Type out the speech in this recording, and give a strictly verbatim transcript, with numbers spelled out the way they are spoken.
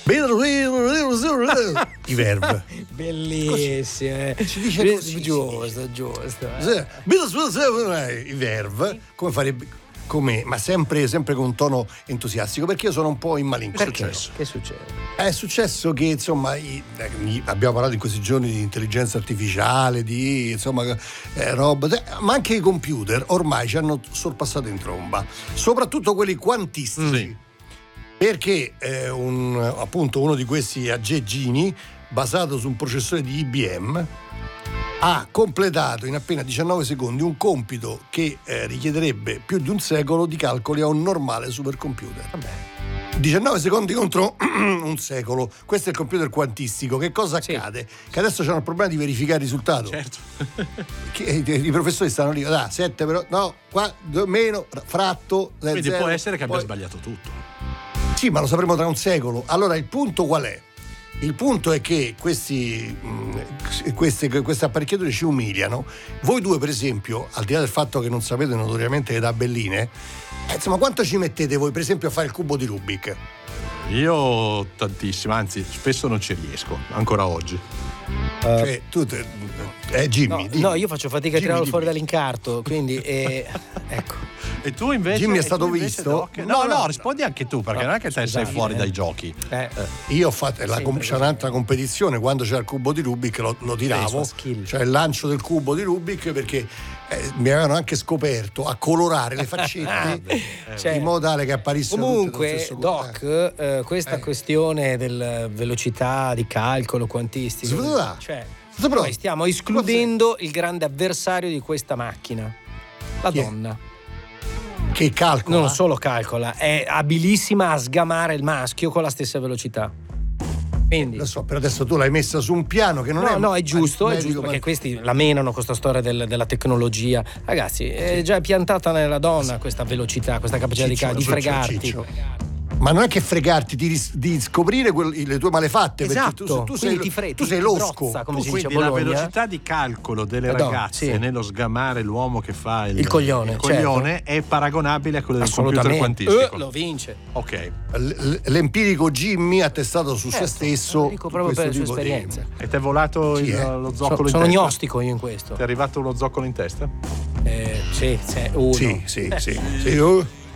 i verb. Bellissimo. Si dice così. Giusto, giusto. I verb, come farebbe... Come, ma sempre, sempre con un tono entusiastico, perché io sono un po' in malinconia. Perché? Che succede? È successo che insomma i, eh, abbiamo parlato in questi giorni di intelligenza artificiale, di insomma eh, roba, ma anche i computer ormai ci hanno sorpassato in tromba, soprattutto quelli quantistici. Sì. Perché eh, un, appunto uno di questi aggeggini basato su un processore di I B M ha completato in appena diciannove secondi un compito che eh, richiederebbe più di un secolo di calcoli a un normale supercomputer. Vabbè. diciannove secondi contro un secolo. Questo è il computer quantistico. Che cosa accade? Sì. Che adesso c'hanno il problema di verificare il risultato. Certo. Che, i professori stanno lì, ah, sette però, no, qua, meno, fratto. Quindi zero, può essere che abbia poi... sbagliato tutto. Sì, ma lo sapremo tra un secolo. Allora il punto qual è? Il punto è che questi, mh, queste, queste apparecchiature ci umiliano. Voi due, per esempio, al di là del fatto che non sapete notoriamente le tabelline, eh, insomma, quanto ci mettete voi, per esempio, a fare il cubo di Rubik? Io tantissimo, anzi, spesso non ci riesco, ancora oggi. Uh, cioè, tu te, eh, Jimmy, no, no, io faccio fatica a tirarlo fuori dall'incarto, quindi eh, ecco. E tu invece Jimmy è stato visto? No, no, no, rispondi anche tu, perché no, non è che te sei fuori eh. dai giochi. Eh. Eh. Io ho fatto la com- c'è un'altra competizione, quando c'era il cubo di Rubik lo, lo tiravo, cioè il lancio del cubo di Rubik, perché eh, mi avevano anche scoperto a colorare le faccette eh. cioè, in modo tale che apparissero comunque tutte Doc eh. Eh, questa eh. questione della velocità di calcolo quantistico, cioè noi stiamo escludendo il grande avversario di questa macchina, la Chi donna è? Che calcola? Non solo calcola, è abilissima a sgamare il maschio con la stessa velocità. Quindi lo so, però adesso tu l'hai messa su un piano che non no, è no, è giusto, è giusto, perché ma... questi la menano questa storia del, della tecnologia. Ragazzi, è già piantata nella donna questa velocità, questa capacità Ciccio, di, di fregarti. Ciccio. Ma non è che fregarti di, di scoprire quel, le tue malefatte, esatto, perché tu, tu sei, ti fre- tu sei losco. Brozza, come tu si quindi dice a Bologna, la velocità di calcolo delle Pardon, ragazze sì. nello sgamare l'uomo che fa il, il coglione, il coglione certo. è paragonabile a quello del computer quantistico. Eh, lo vince. Ok. L- l'empirico Jimmy ha testato su certo, se stesso. Lo dico proprio per la sua esperienza. Di... E ti è volato il, lo zoccolo so, in sono testa? Sono gnostico io in questo. Ti è arrivato uno zoccolo in testa? Eh, sì, sì, uno. Sì, sì, sì. sì. Uh.